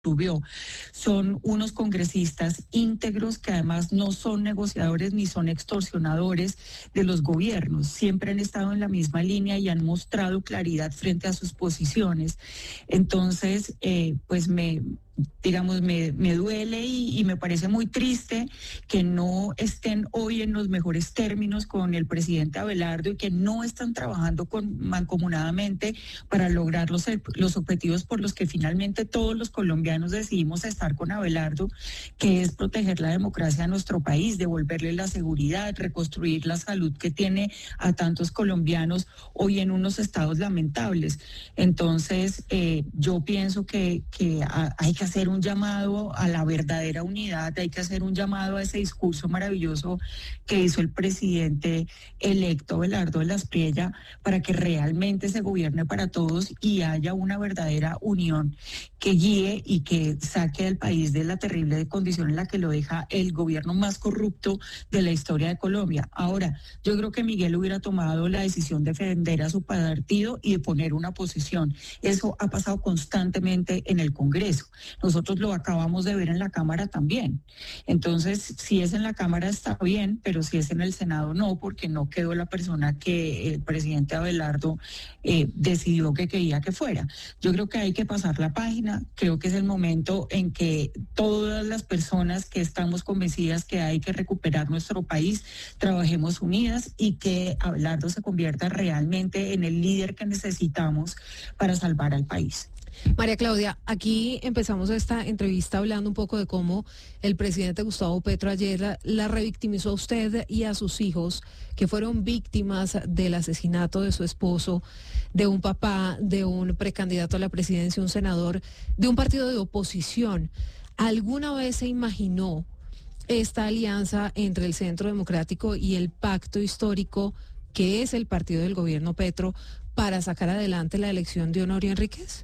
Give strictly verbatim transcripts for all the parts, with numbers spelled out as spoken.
Rubio, son unos congresistas íntegros que además no son negociadores ni son extorsionadores de los gobiernos. Siempre han estado en la misma línea y han mostrado claridad frente a sus posiciones. Entonces, eh, pues me... digamos, me, me duele y, y me parece muy triste que no estén hoy en los mejores términos con el presidente Abelardo y que no están trabajando con, mancomunadamente para lograr los, los objetivos por los que finalmente todos los colombianos decidimos estar con Abelardo, que es proteger la democracia de nuestro país, devolverle la seguridad, reconstruir la salud que tiene a tantos colombianos hoy en unos estados lamentables. Entonces, eh, yo pienso que, que hay que hacer un llamado a la verdadera unidad, hay que hacer un llamado a ese discurso maravilloso que hizo el presidente electo Abelardo de la Espriella para que realmente se gobierne para todos y haya una verdadera unión que guíe y que saque al país de la terrible condición en la que lo deja el gobierno más corrupto de la historia de Colombia. Ahora, yo creo que Miguel hubiera tomado la decisión de defender a su partido y de poner una posición. Eso ha pasado constantemente en el Congreso. Nosotros lo acabamos de ver en la Cámara también. Entonces, si es en la Cámara está bien, pero si es en el Senado no, porque no quedó la persona que el presidente Abelardo eh, decidió que quería que fuera. Yo creo que hay que pasar la página. Creo que es el momento en que todas las personas que estamos convencidas que hay que recuperar nuestro país, trabajemos unidas y que Abelardo se convierta realmente en el líder que necesitamos para salvar al país. María Claudia, aquí empezamos esta entrevista hablando un poco de cómo el presidente Gustavo Petro ayer la, la revictimizó a usted y a sus hijos que fueron víctimas del asesinato de su esposo, de un papá, de un precandidato a la presidencia, un senador, de un partido de oposición. ¿Alguna vez se imaginó esta alianza entre el Centro Democrático y el pacto histórico que es el partido del gobierno Petro para sacar adelante la elección de Honorio Enríquez?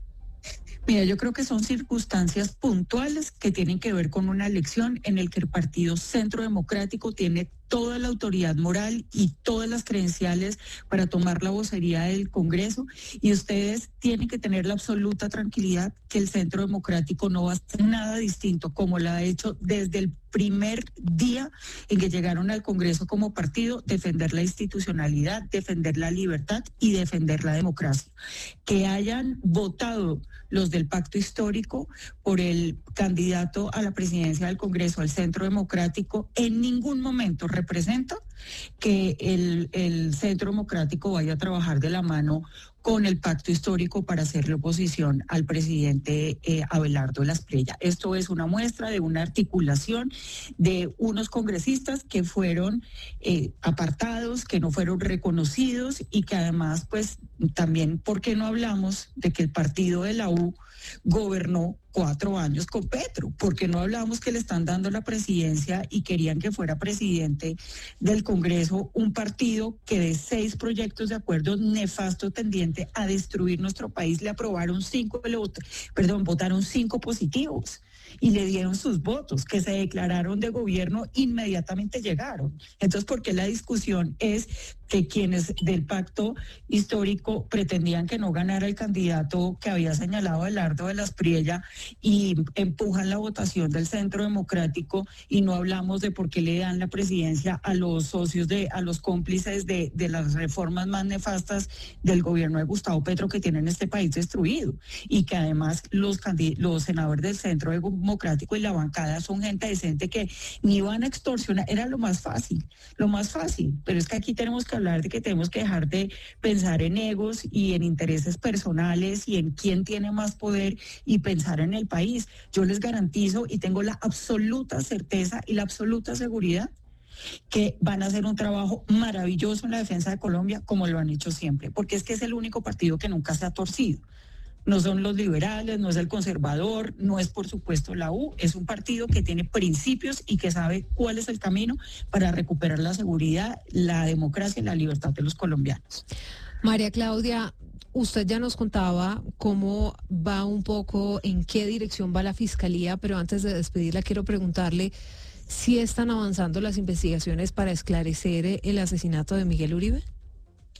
Mira, yo creo que son circunstancias puntuales que tienen que ver con una elección en el que el Partido Centro Democrático tiene toda la autoridad moral y todas las credenciales para tomar la vocería del Congreso, y ustedes tienen que tener la absoluta tranquilidad que el Centro Democrático no va a hacer nada distinto como lo ha hecho desde el primer día en que llegaron al Congreso como partido, defender la institucionalidad, defender la libertad y defender la democracia. Que hayan votado los del pacto histórico por el candidato a la presidencia del Congreso, al Centro Democrático, en ningún momento representa que el, el Centro Democrático vaya a trabajar de la mano con el pacto histórico para hacerle oposición al presidente eh, Abelardo de la Espriella. Esto es una muestra de una articulación de unos congresistas que fueron eh, apartados, que no fueron reconocidos y que además, pues también, ¿por qué no hablamos de que el partido de la U gobernó cuatro años con Petro? Porque no hablamos que le están dando la presidencia y querían que fuera presidente del Congreso un partido que de seis proyectos de acuerdo nefasto tendiente a destruir nuestro país le aprobaron cinco, le vot- perdón, votaron cinco positivos y le dieron sus votos, que se declararon de gobierno, inmediatamente llegaron. Entonces, ¿por qué la discusión es que quienes del pacto histórico pretendían que no ganara el candidato que había señalado Abelardo de la Espriella y empujan la votación del Centro Democrático, y no hablamos de por qué le dan la presidencia a los socios, de a los cómplices de, de las reformas más nefastas del gobierno de Gustavo Petro que tienen este país destruido, y que además los, los senadores del Centro Democrático y la bancada son gente decente que ni van a extorsionar? Era lo más fácil, lo más fácil, pero es que aquí tenemos que hablar de que tenemos que dejar de pensar en egos y en intereses personales y en quién tiene más poder y pensar en el país. Yo les garantizo y tengo la absoluta certeza y la absoluta seguridad que van a hacer un trabajo maravilloso en la defensa de Colombia, como lo han hecho siempre, porque es que es el único partido que nunca se ha torcido. No son los liberales, no es el conservador, no es por supuesto la U, es un partido que tiene principios y que sabe cuál es el camino para recuperar la seguridad, la democracia y la libertad de los colombianos. María Claudia, usted ya nos contaba cómo va un poco, en qué dirección va la Fiscalía, pero antes de despedirla quiero preguntarle si están avanzando las investigaciones para esclarecer el asesinato de Miguel Uribe.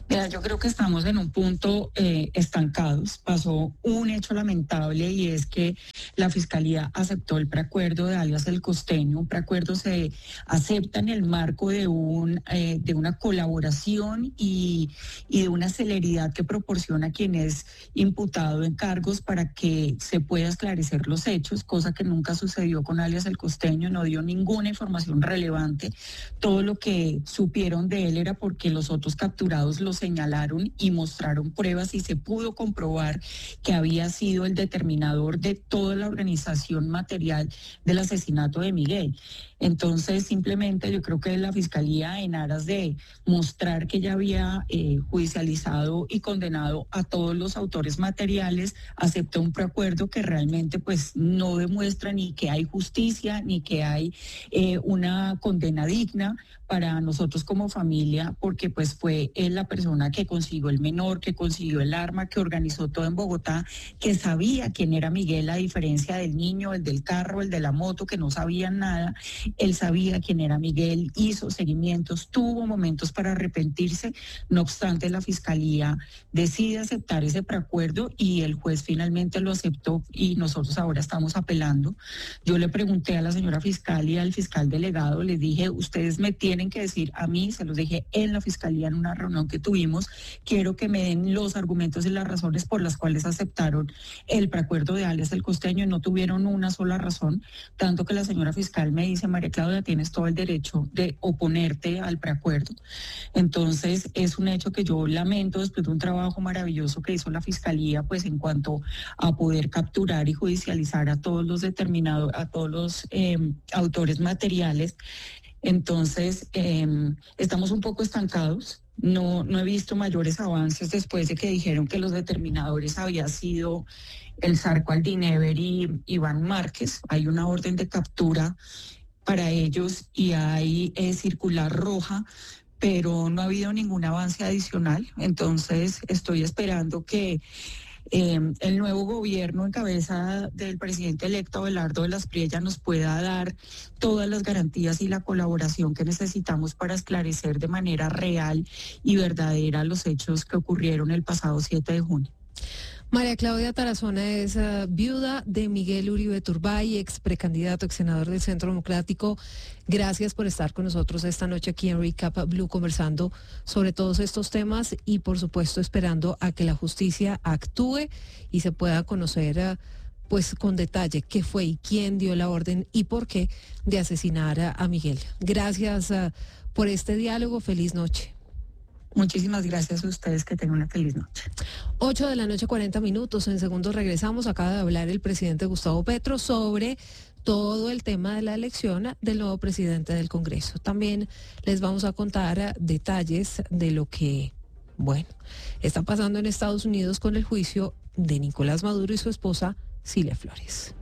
Mira, yo creo que estamos en un punto eh, estancados. Pasó un hecho lamentable y es que la Fiscalía aceptó el preacuerdo de alias El Costeño. Un preacuerdo se acepta en el marco de, un, eh, de una colaboración y, y de una celeridad que proporciona a quien es imputado en cargos para que se pueda esclarecer los hechos, cosa que nunca sucedió con alias El Costeño. No dio ninguna información relevante. Todo lo que supieron de él era porque los otros capturados lo señalaron y mostraron pruebas y se pudo comprobar que había sido el determinador de toda la organización material del asesinato de Miguel. Entonces, simplemente yo creo que la Fiscalía, en aras de mostrar que ya había eh, judicializado y condenado a todos los autores materiales, aceptó un preacuerdo que realmente pues no demuestra ni que hay justicia, ni que hay eh, una condena digna para nosotros como familia, porque pues fue él la persona que consiguió el menor, que consiguió el arma, que organizó todo en Bogotá, que sabía quién era Miguel, a diferencia del niño, el del carro, el de la moto, que no sabían nada. Él sabía quién era Miguel, hizo seguimientos, tuvo momentos para arrepentirse. No obstante, la Fiscalía decide aceptar ese preacuerdo y el juez finalmente lo aceptó y nosotros ahora estamos apelando. Yo le pregunté a la señora fiscal y al fiscal delegado, les dije, ustedes me tienen que decir a mí, se los dije en la Fiscalía en una reunión que tuvimos, quiero que me den los argumentos y las razones por las cuales aceptaron el preacuerdo de alias El Costeño. No tuvieron una sola razón, tanto que la señora fiscal me dice, María Claudia, tienes todo el derecho de oponerte al preacuerdo. Entonces, es un hecho que yo lamento después de un trabajo maravilloso que hizo la Fiscalía, pues en cuanto a poder capturar y judicializar a todos los determinados, a todos los eh, autores materiales. Entonces, eh, estamos un poco estancados. No, no he visto mayores avances después de que dijeron que los determinadores había sido el Zarco Aldinever y Iván Márquez. Hay una orden de captura para ellos y hay eh, circular roja, pero no ha habido ningún avance adicional. Entonces, estoy esperando que Eh, el nuevo gobierno en cabeza del presidente electo Abelardo de las Priellas nos pueda dar todas las garantías y la colaboración que necesitamos para esclarecer de manera real y verdadera los hechos que ocurrieron el pasado siete de junio. María Claudia Tarazona es uh, viuda de Miguel Uribe Turbay, ex precandidato, ex senador del Centro Democrático. Gracias por estar con nosotros esta noche aquí en Recap Blue conversando sobre todos estos temas y por supuesto esperando a que la justicia actúe y se pueda conocer uh, pues con detalle qué fue y quién dio la orden y por qué de asesinar a, a Miguel. Gracias uh, por este diálogo. Feliz noche. Muchísimas gracias a ustedes, que tengan una feliz noche. ocho de la noche, cuarenta minutos. En segundos regresamos. Acaba de hablar el presidente Gustavo Petro sobre todo el tema de la elección del nuevo presidente del Congreso. También les vamos a contar detalles de lo que, bueno, está pasando en Estados Unidos con el juicio de Nicolás Maduro y su esposa, Cilia Flores.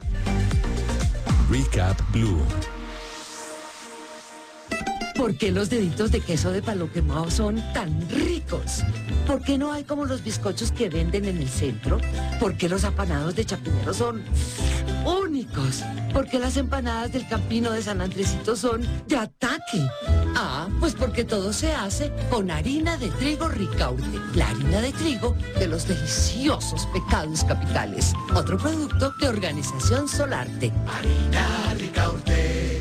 Recap Blue. ¿Por qué los deditos de queso de palo quemado son tan ricos? ¿Por qué no hay como los bizcochos que venden en el centro? ¿Por qué los apanados de Chapinero son únicos? ¿Por qué las empanadas del Campino de San Andresito son de ataque? Ah, pues porque todo se hace con harina de trigo Ricaurte, la harina de trigo de los deliciosos pecados capitales. Otro producto de Organización Solarte. Harina Ricaurte.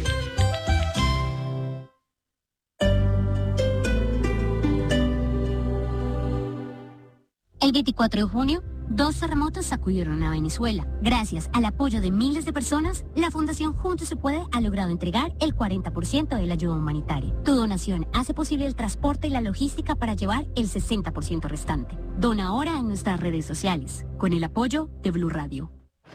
El veinticuatro de junio, dos terremotos sacudieron a Venezuela. Gracias al apoyo de miles de personas, la Fundación Juntos se Puede ha logrado entregar el cuarenta por ciento de la ayuda humanitaria. Tu donación hace posible el transporte y la logística para llevar el sesenta por ciento restante. Dona ahora en nuestras redes sociales, con el apoyo de Blue Radio.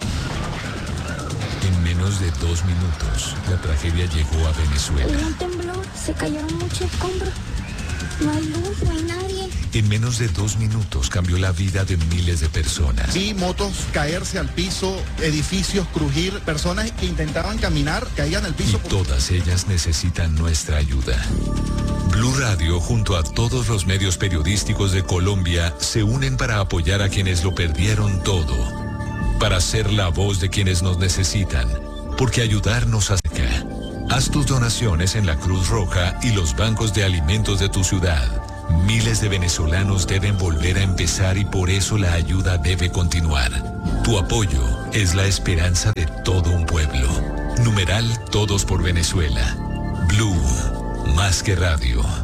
En menos de dos minutos, la tragedia llegó a Venezuela. Hubo un temblor, se cayeron muchos escombros. No hay luz, no hay nadie. En menos de dos minutos cambió la vida de miles de personas. Vi motos caerse al piso, edificios crujir, personas que intentaban caminar, caían al piso. Y todas ellas necesitan nuestra ayuda. Blue Radio, junto a todos los medios periodísticos de Colombia, se unen para apoyar a quienes lo perdieron todo. Para ser la voz de quienes nos necesitan. Porque ayudarnos acerca. Haz tus donaciones en la Cruz Roja y los bancos de alimentos de tu ciudad. Miles de venezolanos deben volver a empezar y por eso la ayuda debe continuar. Tu apoyo es la esperanza de todo un pueblo. Numeral Todos por Venezuela. Blue, más que radio.